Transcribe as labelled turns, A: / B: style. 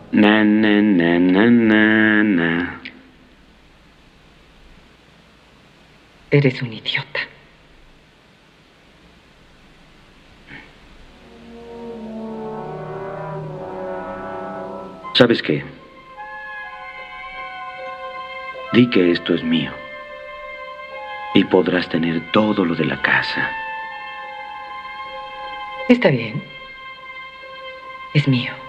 A: Na, na, na, na, na, na.
B: Eres un idiota.
A: ¿Sabes qué? Di que esto es mío. Y podrás tener todo lo de la casa.
B: Está bien. Es mío.